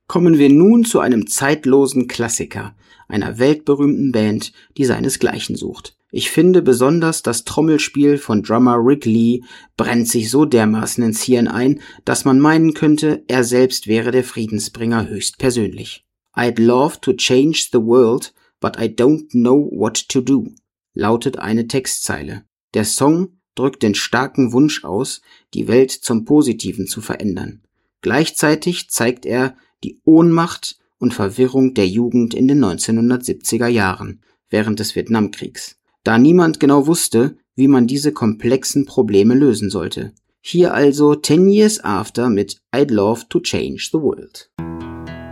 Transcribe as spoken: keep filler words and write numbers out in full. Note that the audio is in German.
Kommen wir nun zu einem zeitlosen Klassiker, einer weltberühmten Band, die seinesgleichen sucht. Ich finde besonders das Trommelspiel von Drummer Rick Lee brennt sich so dermaßen ins Hirn ein, dass man meinen könnte, er selbst wäre der Friedensbringer höchstpersönlich. I'd love to change the world, but I don't know what to do, lautet eine Textzeile. Der Song drückt den starken Wunsch aus, die Welt zum Positiven zu verändern. Gleichzeitig zeigt er die Ohnmacht und Verwirrung der Jugend in den neunzehnhundertsiebziger Jahren, während des Vietnamkriegs, da niemand genau wusste, wie man diese komplexen Probleme lösen sollte. Hier also Ten Years After mit I'd Love to Change the World.